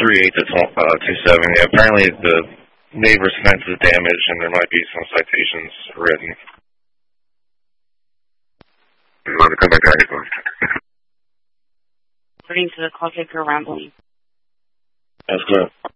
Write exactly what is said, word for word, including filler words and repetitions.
three eight to two seven. Yeah, apparently the neighbor's fence is damaged and there might be some citations written. You want to come back there? According to the call taker rambling. That's good.